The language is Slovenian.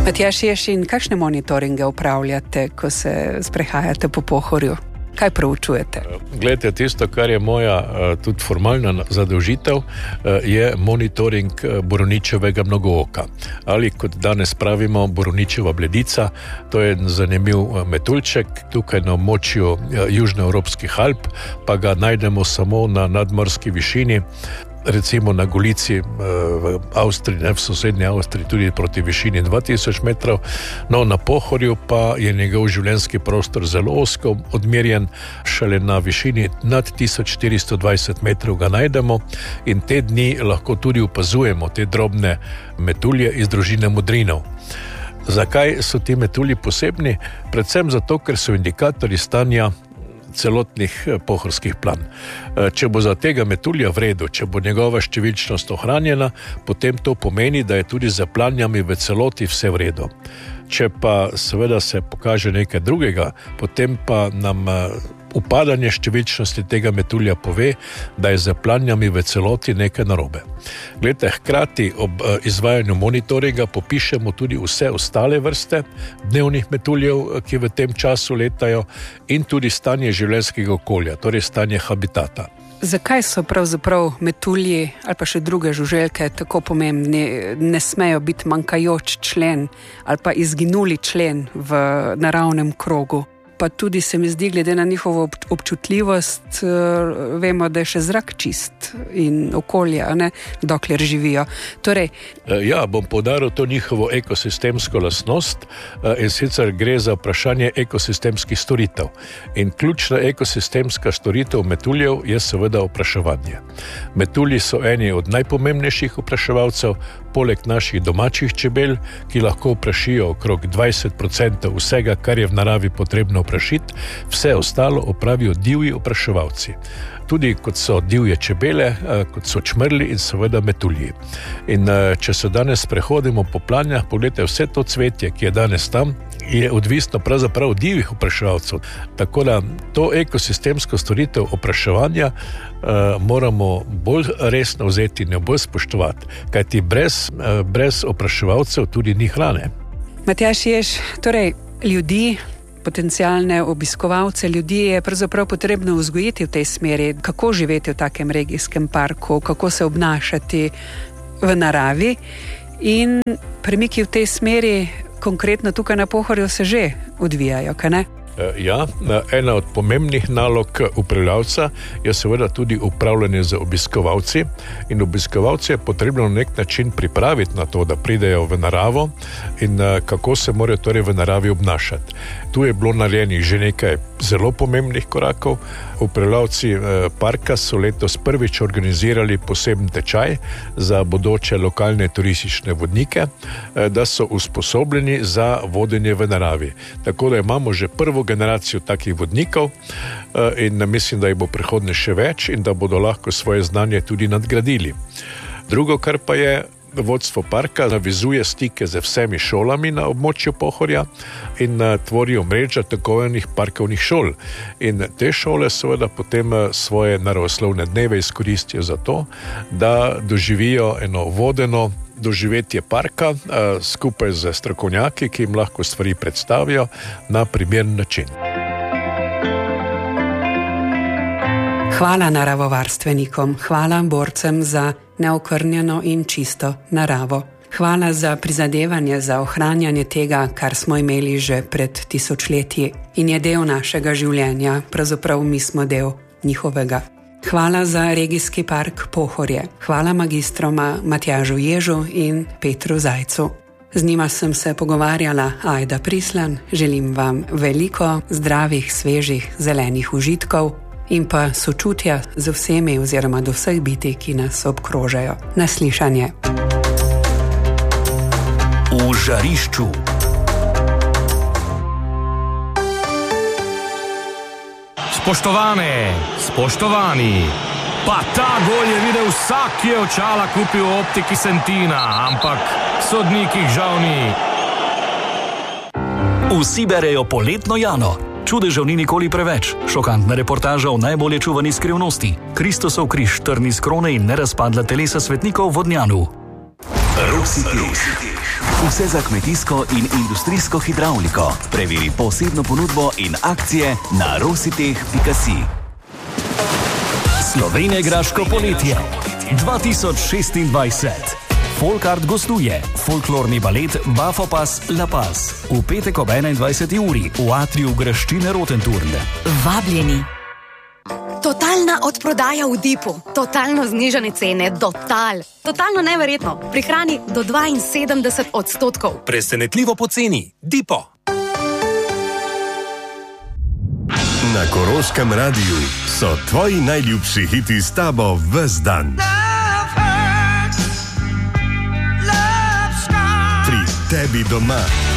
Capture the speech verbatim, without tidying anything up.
Matjaž Ješin, kakšne monitoringe upravljate, ko se sprehajate po Pohorju? Kaj proučujete? Glejte, tisto, kar je moja tudi formalna zadolžitev, je monitoring borovničevega mnogooka. Ali kot danes pravimo, borovničeva bledica. To je zanimiv metuljček tukaj na območju južnoevropskih Alp, pa ga najdemo samo na nadmorski višini, recimo na Golici v Avstriji, ne, v sosednji Avstriji, tudi proti višini dva tisoč metrov. No, na Pohorju pa je njegov življenjski prostor zelo ozko odmerjen, šele na višini nad tisoč štiristo dvajset metrov ga najdemo in te dni lahko tudi opazujemo te drobne metulje iz družine modrinov. Zakaj so ti metulji posebni? Predvsem zato, ker so indikatorji stanja celotnih pohorskih plan. Če bo za tega metulja v redu, če bo njegova številčnost ohranjena, potem to pomeni, da je tudi za planjami v celoti vse v redu. Če pa seveda se pokaže nekaj drugega, potem pa nam upadanje številčnosti tega metulja pove, da je za planjami v celoti nekaj narobe. Glejte, hkrati ob izvajanju monitoringa popišemo tudi vse ostale vrste dnevnih metuljev, ki v tem času letajo, in tudi stanje življenjskega okolja, torej stanje habitata. Zakaj so pravzaprav metulji ali pa še druge žuželke tako pomembni? Ne smejo biti manjkajoč člen ali pa izginuli člen v naravnem krogu. Pa tudi se mi zdi, glede na njihovo občutljivost, vemo, da je še zrak čist in okolje, ne, dokler živijo. Torej... Ja, bom poudaril to njihovo ekosistemsko lastnost in sicer gre za vprašanje ekosistemskih storitev. In ključna ekosistemska storitev metuljev je seveda opraševanje. Metulji so eni od najpomembnejših opraševalcev, poleg naših domačih čebel, ki lahko oprašijo okrog dvajset procentov vsega, kar je v naravi potrebno oprašiti, vse ostalo opravijo divji opraševalci. Tudi kot so divje čebele, kot so čmrli in seveda metulji. In če se danes prehodimo po planjah, pogledajte, vse to cvetje, ki je danes tam, je odvisno pravzaprav od divjih opraševalcev. Tako da to ekosistemsko storitev opraševanja uh, moramo bolj resno vzeti in jo bolj spoštovati, kajti brez, uh, brez opraševalcev tudi ni hrane. Matjaž Ješ, torej ljudi, potencialne obiskovalce, ljudi je pravzaprav potrebno vzgojiti v tej smeri, kako živeti v takem regijskem parku, kako se obnašati v naravi, in premiki v tej smeri konkretno tukaj na Pohorju se že odvijajo, kaj ne? Ja, ena od pomembnih nalog upravljavca je seveda tudi upravljanje z obiskovalci, in obiskovalce je potrebno na nek način pripraviti na to, da pridejo v naravo in kako se morajo torej v naravi obnašati. Tu je bilo narejenih že nekaj zelo pomembnih korakov. Upravljavci parka so letos prvič organizirali poseben tečaj za bodoče lokalne turistične vodnike, da so usposobljeni za vodenje v naravi. Tako da imamo že prvo generacijo takih vodnikov in mislim, da jih bo prihodnje še več in da bodo lahko svoje znanje tudi nadgradili. Drugo, kar pa je, vodstvo parka navizuje stike z vsemi šolami na območju Pohorja in tvorijo mreža tako enih parkovnih šol. In te šole seveda potem svoje naravoslovne dneve izkoristijo za to, da doživijo eno vodeno doživetje parka skupaj z strokovnjaki, ki jim lahko stvari predstavijo na primeren način. Hvala naravovarstvenikom, hvala borcem za neokrnjeno in čisto naravo. Hvala za prizadevanje za ohranjanje tega, kar smo imeli že pred tisočletji in je del našega življenja, pravzaprav mi smo del njihovega. Hvala za regijski park Pohorje. Hvala magistroma Matjažu Ježu in Petru Zajcu. Z njima sem se pogovarjala Ajda Prislan. Želim vam veliko zdravih, svežih, zelenih užitkov in pa sočutja z vsemi oziroma do vseh bitij, ki nas obkrožajo. Naslišanje. V žarišču. Spoštovane, spoštovani, pa ta gol je videl vsak, ki je očala kupil v optiki Sentina, ampak sodnikih žal ni. Vsi berejo Poletno Jano. Čudežev ni nikoli preveč. Šokantna reportaža o najbolje čuvani skrivnosti. Kristosov križ, trn iz krone in nerazpadla telesa svetnikov v Vodnjanu. Rositeh. Vse za kmetijsko in industrijsko hidravliko. Preveri posebno ponudbo in akcije na rositeh pika si. Slovenija Graško poletje dva tisoč šestindvajset. Folkart gostuje folklorni balet Bafopas La Paz v petek ob enaindvajseti uri v atriju Graščine Rotenturn. Vabljeni. Totalna odprodaja v Dipu, totalno znižane cene, total. Totalno neverjetno, prihrani do dvainsedemdeset odstotkov. Presenetljivo poceni, Dipo. Na Koroškem radiju so tvoji najljubši hiti s tabo ves dan. Pri tebi doma.